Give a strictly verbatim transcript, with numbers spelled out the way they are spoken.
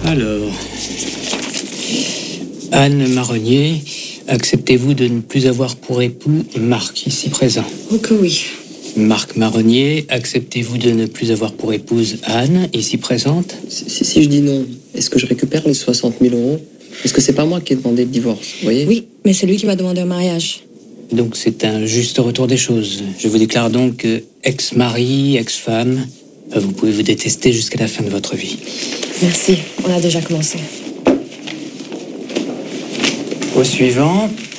Alors, Anne Marronnier, acceptez-vous de ne plus avoir pour époux Marc, ici présent? Oh que oui. Marc Marronnier, acceptez-vous de ne plus avoir pour épouse Anne, ici présente? Si, si, si je dis non, est-ce que je récupère les soixante mille euros? Parce que c'est pas moi qui ai demandé le divorce, vous voyez? Oui, mais c'est lui qui m'a demandé un mariage. Donc c'est un juste retour des choses. Je vous déclare donc que ex-mari, ex-femme, vous pouvez vous détester jusqu'à la fin de votre vie. Merci, on a déjà commencé. Au suivant.